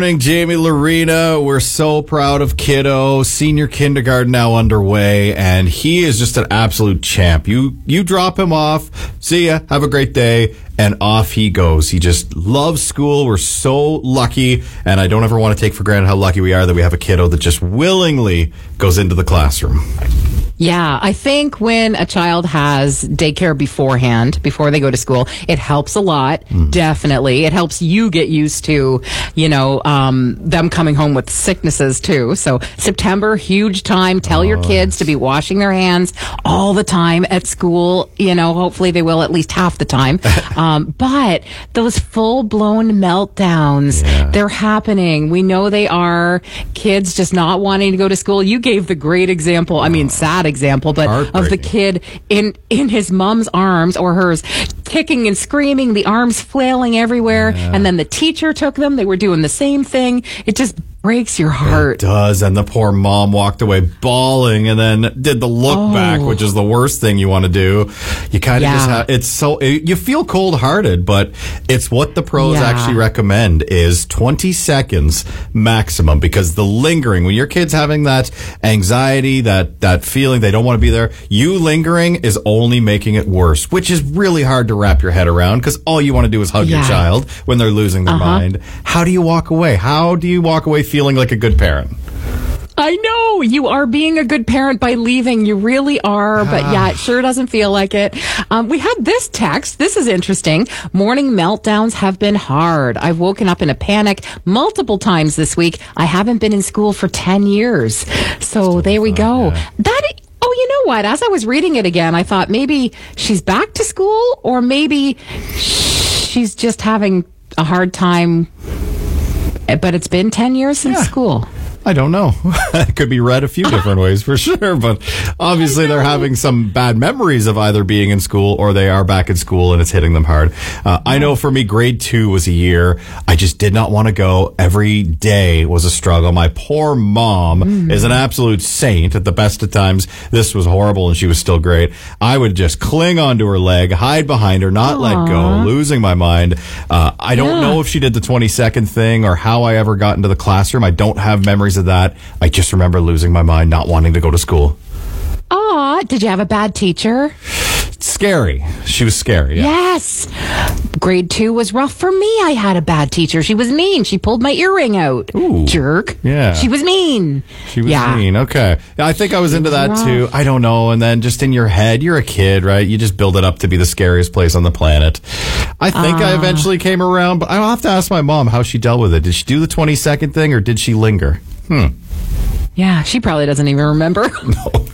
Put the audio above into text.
Morning, Jamie Lorena. We're so proud of kiddo. Senior kindergarten now underway, and he is just an absolute champ. You drop him off, see ya, have a great day, and off he goes. He just loves school. We're so lucky, and I don't ever want to take for granted how lucky we are that we have a kiddo that just willingly goes into the classroom. Yeah, I think when a child has daycare beforehand, before they go to school, it helps a lot. Definitely. It helps you get used to, them coming home with sicknesses too. So September, huge time. Tell your kids to be washing their hands all the time at school. Hopefully they will at least half the time. But those full-blown meltdowns, they're happening. We know they are. Kids just not wanting to go to school. You gave the great example. Sad example, but of the kid in his mom's arms or hers, kicking and screaming, the arms flailing everywhere, and then the teacher took them. They were doing the same thing. It just breaks your heart. It does, and the poor mom walked away bawling and then did the look back, which is the worst thing you want to do. You kind of just have, you feel cold-hearted, but it's what the pros actually recommend is 20 seconds maximum, because the lingering, when your kid's having that anxiety, that feeling they don't want to be there, you lingering is only making it worse, which is really hard to wrap your head around, because all you want to do is hug your child when they're losing their mind. How do you walk away? How do you walk away feeling like a good parent? I know you are being a good parent by leaving. You really are. But it sure doesn't feel like it. We had this text. This is interesting. Morning meltdowns have been hard. I've woken up in a panic multiple times this week. I haven't been in school for 10 years. So there we go. Oh, you know what? As I was reading it again, I thought maybe she's back to school, or maybe she's just having a hard time. But it's been 10 years since school. I don't know. It could be read a few different ways for sure, but obviously they're having some bad memories of either being in school or they are back in school and it's hitting them hard. I know for me, grade 2 was a year I just did not want to go. Every day was a struggle. My poor mom is an absolute saint. At the best of times, this was horrible and she was still great. I would just cling onto her leg, hide behind her, not let go, losing my mind. I don't know if she did the 20-second thing or how I ever got into the classroom. I don't have memories of that. I just remember losing my mind, not wanting to go to school. Did you have a bad teacher? Scary. She was scary. Yes. Grade 2 was rough for me. I had a bad teacher. She was mean. She pulled my earring out. Ooh. Jerk. Yeah. She was mean. She was mean. Okay. I think I was into that too. I don't know. And then just in your head, you're a kid, right? You just build it up to be the scariest place on the planet. I think I eventually came around, but I'll have to ask my mom how she dealt with it. Did she do the 20-second thing or did she linger? Yeah, she probably doesn't even remember. No.